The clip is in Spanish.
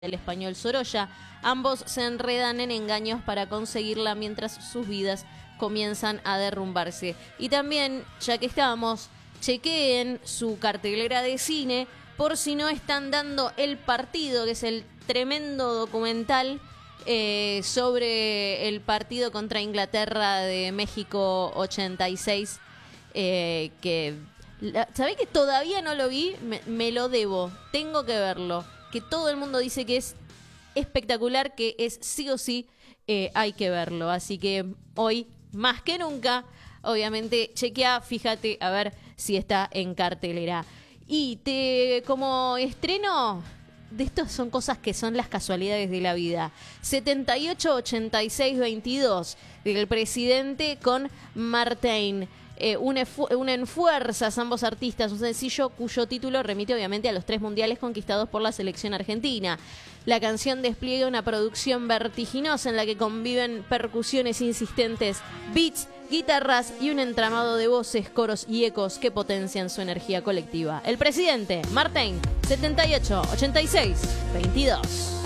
del español Sorolla. Ambos se enredan en engaños para conseguirla mientras sus vidas comienzan a derrumbarse. Y también, ya que estábamos, chequeen su cartelera de cine por si no están dando El Partido, que es el tremendo documental sobre el partido contra Inglaterra de México 86, que ¿sabés que todavía no lo vi? Me lo debo, tengo que verlo, que todo el mundo dice que es espectacular, que es sí o sí hay que verlo, así que hoy más que nunca obviamente chequea, fíjate a ver si está en cartelera. Y como estreno de estos, son cosas que son las casualidades de la vida. 78-86-22 del presidente con Martin. Unen fuerzas ambos artistas, un sencillo cuyo título remite obviamente a los 3 mundiales conquistados por la selección argentina. La canción despliega una producción vertiginosa en la que conviven percusiones insistentes, beats, guitarras y un entramado de voces, coros y ecos que potencian su energía colectiva. El presidente, Martin, 78-86-22.